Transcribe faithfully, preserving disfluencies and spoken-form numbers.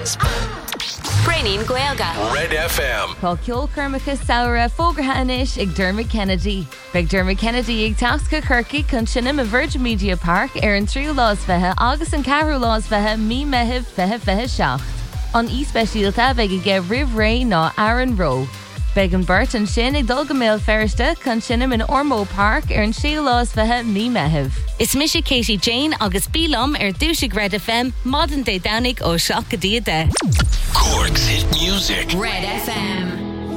Brainin Gaelga. Red F M. Tá ceol Cormacus saora fógratha inis ag Dermot Kennedy. Beg Dermot Kennedy ag tasca Kirky chun sinnim a Virgin Media Park ar an tríú lás bheithe agus an ceathrú lás bheithe mí meitheamh feithe feithe seacht. An íspéisialta beg i gcéibh Ribh Ray ná Aaron Rowe. Beg an Bert an sin ag dul go méal ferriste chun sinnim in Ormeau Park ar an tríú lás bheithe mí meitheamh. Is Misha Katie Jane agus Bílam ar dúisig Red F M, modern day Downig ó Seach go dia de. Cork's hit music. Red F M.